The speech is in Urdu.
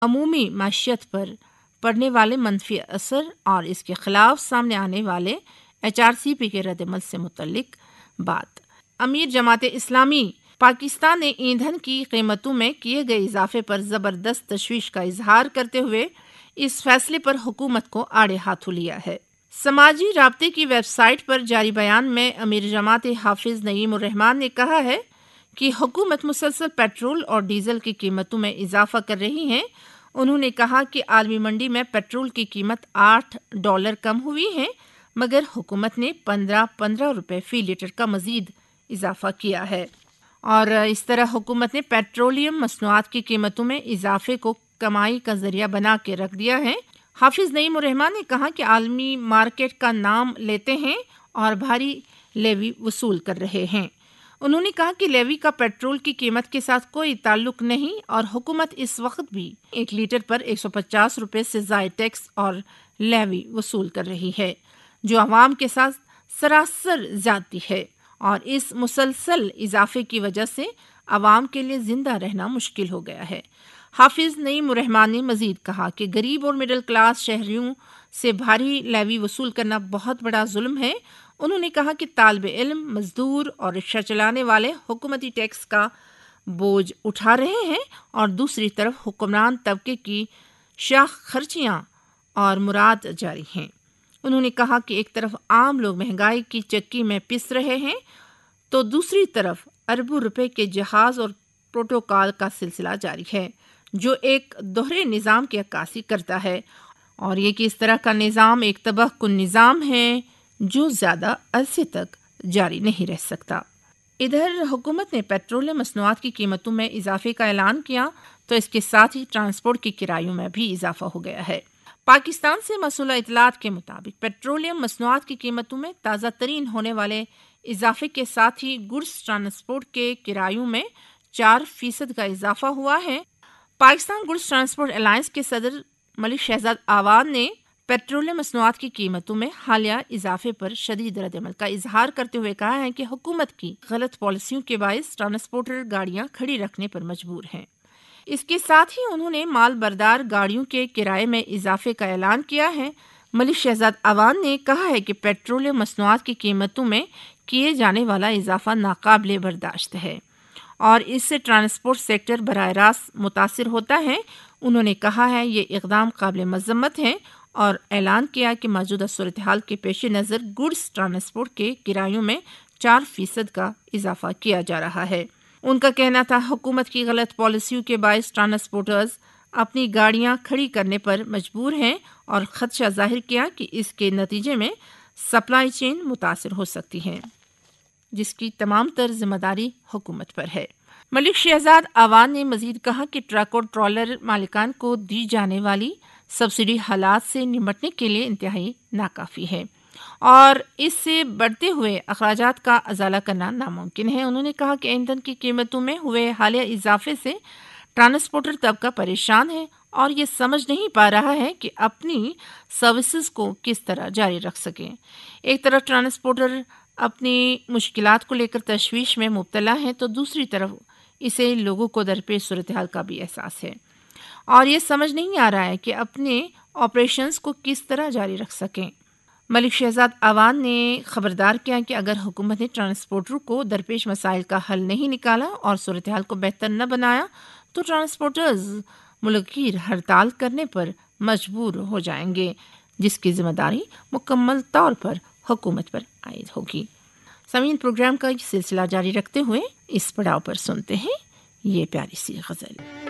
عمومی معیشت پر پڑنے والے منفی اثر اور اس کے خلاف سامنے آنے والے HRCP کے رد عمل سے متعلق بات۔ امیر جماعت اسلامی پاکستان نے ایندھن کی قیمتوں میں کیے گئے اضافے پر زبردست تشویش کا اظہار کرتے ہوئے اس فیصلے پر حکومت کو آڑے ہاتھوں لیا ہے۔ سماجی رابطے کی ویب سائٹ پر جاری بیان میں امیر جماعت حافظ نعیم الرحمان نے کہا ہے کہ حکومت مسلسل پیٹرول اور ڈیزل کی قیمتوں میں اضافہ کر رہی ہے۔ انہوں نے کہا کہ عالمی منڈی میں پیٹرول کی قیمت $8 کم ہوئی ہے، مگر حکومت نے 15 روپے فی لیٹر کا مزید اضافہ کیا ہے، اور اس طرح حکومت نے پیٹرولیم مصنوعات کی قیمتوں میں اضافے کو کمائی کا ذریعہ بنا کے رکھ دیا ہے۔ حافظ نعیم الرحمان نے کہا کہ عالمی مارکیٹ کا نام لیتے ہیں اور بھاری لیوی وصول کر رہے ہیں۔ انہوں نے کہا کہ لیوی کا پیٹرول کی قیمت کے ساتھ کوئی تعلق نہیں، اور حکومت اس وقت بھی 1 لیٹر پر 150 روپے سے زائد ٹیکس اور لیوی وصول کر رہی ہے، جو عوام کے ساتھ سراسر زیادتی ہے، اور اس مسلسل اضافے کی وجہ سے عوام کے لیے زندہ رہنا مشکل ہو گیا ہے۔ حافظ نعیم الرحمان نے مزید کہا کہ غریب اور مڈل کلاس شہریوں سے بھاری لیوی وصول کرنا بہت بڑا ظلم ہے۔ انہوں نے کہا کہ طالب علم، مزدور اور رکشہ چلانے والے حکومتی ٹیکس کا بوجھ اٹھا رہے ہیں، اور دوسری طرف حکمران طبقے کی شاخ خرچیاں اور مراد جاری ہیں۔ انہوں نے کہا کہ ایک طرف عام لوگ مہنگائی کی چکی میں پس رہے ہیں، تو دوسری طرف اربوں روپے کے جہاز اور پروٹوکول کا سلسلہ جاری ہے، جو ایک دوہرے نظام کی عکاسی کرتا ہے، اور یہ کہ اس طرح کا نظام ایک تباہ کن نظام ہے جو زیادہ عرصے تک جاری نہیں رہ سکتا۔ ادھر حکومت نے پیٹرولیم مصنوعات کی قیمتوں میں اضافے کا اعلان کیا تو اس کے ساتھ ہی ٹرانسپورٹ کی کرایوں میں بھی اضافہ ہو گیا ہے۔ پاکستان سے موصول اطلاعات کے مطابق پیٹرولیم مصنوعات کی قیمتوں میں تازہ ترین ہونے والے اضافے کے ساتھ ہی گڈس ٹرانسپورٹ کے کرایوں میں 4% کا اضافہ ہوا ہے۔ پاکستان گڈس ٹرانسپورٹ الائنس کے صدر ملک شہزاد آوان نے پیٹرولیم مصنوعات کی قیمتوں میں حالیہ اضافے پر شدید رد عمل کا اظہار کرتے ہوئے کہا ہے کہ حکومت کی غلط پالیسیوں کے باعث ٹرانسپورٹر گاڑیاں کھڑی رکھنے پر مجبور ہیں۔ اس کے ساتھ ہی انہوں نے مال بردار گاڑیوں کے کرائے میں اضافے کا اعلان کیا ہے۔ ملک شہزاد آوان نے کہا ہے کہ پیٹرولیم مصنوعات کی قیمتوں میں کیے جانے والا اضافہ ناقابل برداشت ہے، اور اس سے ٹرانسپورٹ سیکٹر براہ راست متاثر ہوتا ہے۔ انہوں نے کہا ہے یہ اقدام قابل مذمت ہے، اور اعلان کیا کہ موجودہ صورتحال کے پیش نظر گڈس ٹرانسپورٹ کے کرایوں میں 4% کا اضافہ کیا جا رہا ہے۔ ان کا کہنا تھا حکومت کی غلط پالیسیوں کے باعث ٹرانسپورٹرز اپنی گاڑیاں کھڑی کرنے پر مجبور ہیں، اور خدشہ ظاہر کیا کہ اس کے نتیجے میں سپلائی چین متاثر ہو سکتی ہے، جس کی تمام تر ذمہ داری حکومت پر ہے۔ ملک شہزاد آوان نے مزید کہا کہ ٹرک اور ٹرالر مالکان کو دی جانے والی سبسڈی حالات سے نمٹنے کے لیے انتہائی ناکافی ہے، اور اس سے بڑھتے ہوئے اخراجات کا ازالہ کرنا ناممکن ہے۔ انہوں نے کہا کہ ایندھن کی قیمتوں میں ہوئے حالیہ اضافے سے ٹرانسپورٹر طبقہ پریشان ہے، اور یہ سمجھ نہیں پا رہا ہے کہ اپنی سروسز کو کس طرح جاری رکھ سکیں۔ ایک طرف ٹرانسپورٹر اپنی مشکلات کو لے کر تشویش میں مبتلا ہے، تو دوسری طرف اسے لوگوں کو درپیش صورتحال کا بھی احساس ہے، اور یہ سمجھ نہیں آ رہا ہے کہ اپنے آپریشنز کو کس طرح جاری رکھ سکیں۔ ملک شہزاد آوان نے خبردار کیا کہ اگر حکومت نے ٹرانسپورٹروں کو درپیش مسائل کا حل نہیں نکالا اور صورتحال کو بہتر نہ بنایا تو ٹرانسپورٹرز ملک گیر ہڑتال کرنے پر مجبور ہو جائیں گے، جس کی ذمہ داری مکمل طور پر حکومت پر عائد ہوگی۔ سامعین، پروگرام کا یہ سلسلہ جاری رکھتے ہوئے اس پڑاؤ پر سنتے ہیں یہ پیاری سی غزل۔